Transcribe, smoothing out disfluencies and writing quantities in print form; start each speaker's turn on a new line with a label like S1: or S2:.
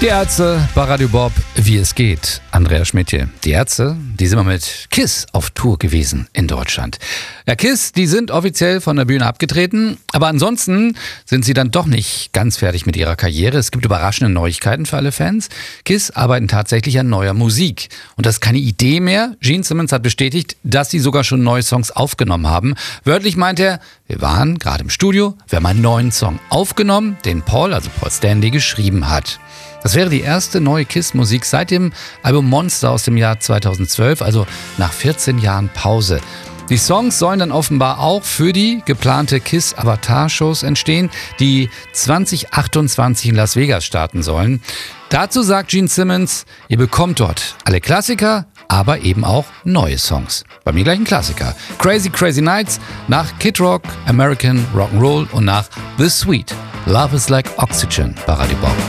S1: Die Ärzte bei Radio Bob, wie es geht. Andreas Schmidt hier. Die Ärzte, die sind mal mit KISS auf Tour gewesen in Deutschland. Ja, KISS, die sind offiziell von der Bühne abgetreten, aber ansonsten sind sie dann doch nicht ganz fertig mit ihrer Karriere. Es gibt überraschende Neuigkeiten für alle Fans. KISS arbeiten tatsächlich an neuer Musik. Und das ist keine Idee mehr. Gene Simmons hat bestätigt, dass sie sogar schon neue Songs aufgenommen haben. Wörtlich meint er, wir waren gerade im Studio, wir haben einen neuen Song aufgenommen, den Paul Stanley, geschrieben hat. Das wäre die erste neue KISS-Musik seit dem Album Monster aus dem Jahr 2012, also nach 14 Jahren Pause. Die Songs sollen dann offenbar auch für die geplante KISS-Avatar-Shows entstehen, die 2028 in Las Vegas starten sollen. Dazu sagt Gene Simmons, ihr bekommt dort alle Klassiker, aber eben auch neue Songs. Bei mir gleich ein Klassiker. Crazy Crazy Nights, nach Kid Rock, American Rock'n'Roll und nach The Sweet. Love is like Oxygen bei Radio Bob.